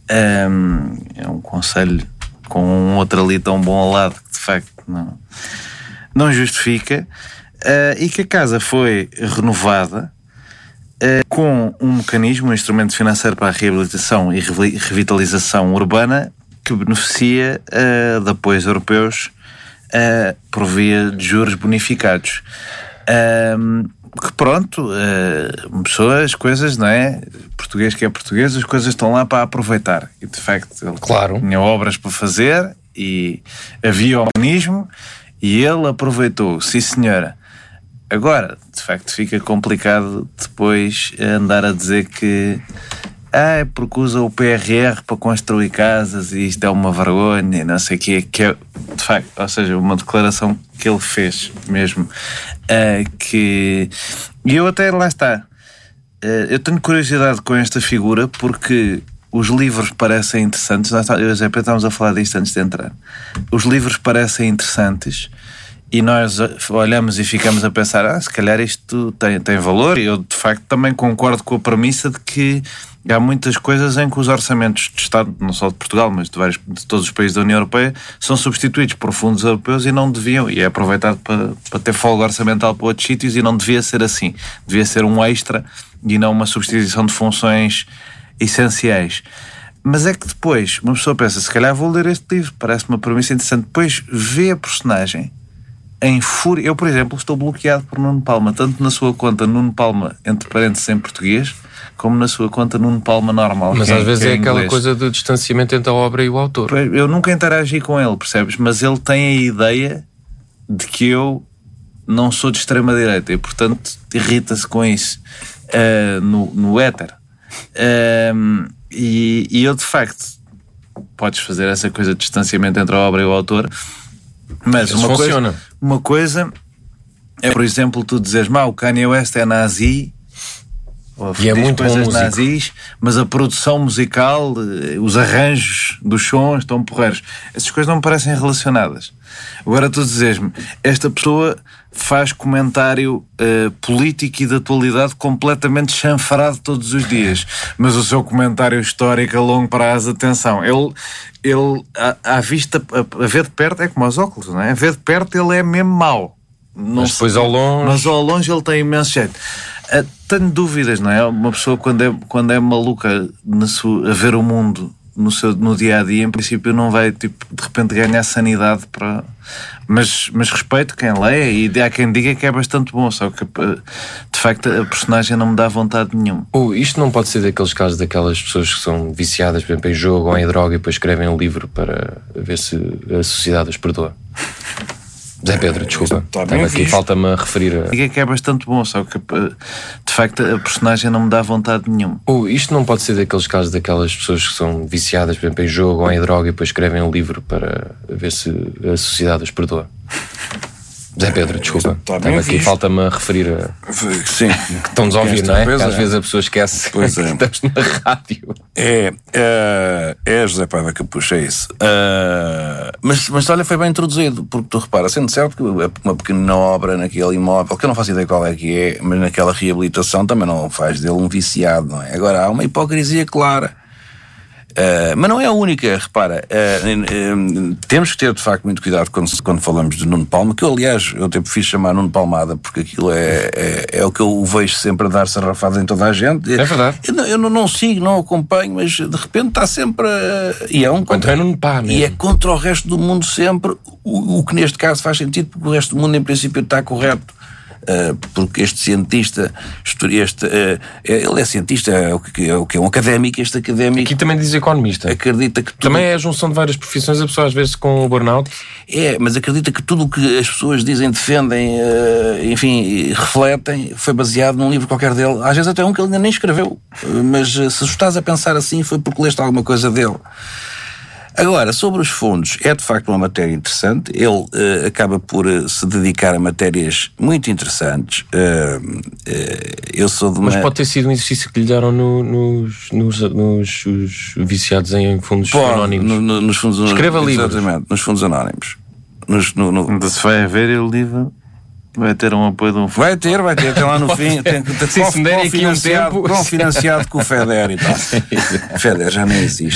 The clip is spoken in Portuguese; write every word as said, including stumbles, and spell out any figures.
Um, é um conselho com um outro ali tão bom ao lado que de facto não, não justifica. Uh, e que a casa foi renovada uh, com um mecanismo, um instrumento financeiro para a reabilitação e revitalização urbana que beneficia uh, de apoios europeus uh, por via de juros bonificados. Uh, que pronto, uh, pessoas, coisas, não é? Português que é português, as coisas estão lá para aproveitar. E de facto ele claro. tinha obras para fazer e havia o mecanismo e ele aproveitou, sim senhora. Agora, de facto, fica complicado depois andar a dizer que ah, é porque usa o P R R para construir casas e isto é uma vergonha, não sei o quê, que é, de facto, ou seja, uma declaração que ele fez mesmo, uh, que... E eu até, lá está, uh, eu tenho curiosidade com esta figura porque os livros parecem interessantes, nós, eu e o Zé Pedro estávamos a falar disto antes de entrar, os livros parecem interessantes e nós olhamos e ficamos a pensar, ah, se calhar isto tem, tem valor, e eu de facto também concordo com a premissa de que há muitas coisas em que os orçamentos de Estado, não só de Portugal, mas de, vários, de todos os países da União Europeia, são substituídos por fundos europeus e não deviam, e é aproveitado para, para ter folga orçamental para outros sítios, e não devia ser assim. Devia ser um extra e não uma substituição de funções essenciais. Mas é que depois uma pessoa pensa, se calhar vou ler este livro, parece uma premissa interessante, depois vê a personagem em fúria. Eu, por exemplo, estou bloqueado por Nuno Palma, tanto na sua conta Nuno Palma, entre parênteses em português, como na sua conta Nuno Palma normal. Mas às é, vezes é, é aquela inglês. coisa do distanciamento entre a obra e o autor. Eu nunca interagi com ele, percebes? Mas ele tem a ideia de que eu não sou de extrema-direita e, portanto, irrita-se com isso uh, no, no éter. Uh, e, e eu, de facto, podes fazer essa coisa de distanciamento entre a obra e o autor, mas uma coisa, uma coisa é, por exemplo, tu dizes, mal, o Kanye West é nazi, ou e é muito coisas bom nazis, mas a produção musical, os arranjos dos sons estão porreiros. Essas coisas não me parecem relacionadas. Agora tu dizes-me, esta pessoa faz comentário uh, político e de atualidade completamente chanfrado todos os dias, mas o seu comentário histórico a longo prazo, atenção, ele, ele à, à vista, a, a ver de perto, é como aos óculos, não é? A ver de perto ele é mesmo mau. Não mas depois ao longe... Mas ao longe ele tem imenso jeito. Uh, tenho dúvidas, não é? Uma pessoa quando é, quando é maluca na sua, a ver o mundo no, seu, no dia a dia, em princípio não vai tipo, de repente ganhar sanidade para... Mas, mas respeito quem leia e há quem diga que é bastante bom, só que de facto a personagem não me dá vontade nenhuma. Oh, isto não pode ser daqueles casos daquelas pessoas que são viciadas, por exemplo, em jogo ou em droga e depois escrevem um livro para ver se a sociedade os perdoa. Zé Pedro, desculpa, estava aqui, falta-me a referir a... Diga que é bastante bom, só que de facto a personagem não me dá vontade nenhuma. Oh, isto não pode ser daqueles casos daquelas pessoas que são viciadas, por exemplo, em jogo ou em droga e depois escrevem um livro para ver se a sociedade os perdoa. Zé Pedro, desculpa, estava aqui, visto. Falta-me a referir a... Sim. Que estão-nos a ouvir, não é? Que às é. vezes a pessoa esquece pois que é. estamos na rádio. É, é, é José Paiva que puxa isso. Uh, mas, mas olha, foi bem introduzido, porque tu repara, sendo certo que uma pequena obra naquele imóvel, que eu não faço ideia qual é que é, mas naquela reabilitação também não faz dele um viciado, não é? Agora, há uma hipocrisia clara. Uh, mas não é a única, repara, uh, uh, temos que ter de facto muito cuidado quando, quando falamos de Nuno Palma, que eu aliás eu até prefiro chamar Nuno Palmada, porque aquilo é, é, é o que eu vejo sempre a dar sarrafadas em toda a gente. É verdade. Eu, eu não, não sigo, não acompanho, mas de repente está sempre uh, e é um contra, é Nuno Pá mesmo. E é contra o resto do mundo sempre, o, o que neste caso faz sentido, porque o resto do mundo em princípio está correto. Uh, porque este cientista, este, uh, ele é cientista, é o que é, o que é um académico, este académico... Aqui também diz economista. Acredita que tudo... Também é a junção de várias profissões, a pessoa às vezes com o burnout. É, mas acredita que tudo o que as pessoas dizem, defendem, uh, enfim, refletem, foi baseado num livro qualquer dele, às vezes até um que ele ainda nem escreveu, uh, mas uh, se estás a pensar assim foi porque leste alguma coisa dele. Agora, sobre os fundos, é de facto uma matéria interessante. Ele uh, acaba por uh, se dedicar a matérias muito interessantes. Uh, uh, eu sou de uma... Mas pode ter sido um exercício que lhe deram no, nos, nos, nos os viciados em fundos pode, anónimos. No, no, nos fundos Escreva livros. Exatamente, nos fundos anónimos. Nos, no, no... Então, se vai haver o livro, vai ter um apoio de um fundo. Vai ter, vai ter, até lá no fim. Tem, tem, se se me derem aqui um tempo... Com financiado com o FEDER e tal. O FEDER já nem existe.